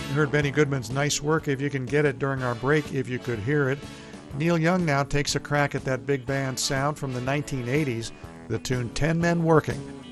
You heard Benny Goodman's Nice Work If You Can Get It during our break, If You Could Hear It. Neil Young now takes a crack at that big band sound from the 1980s, the tune 10 Men Working.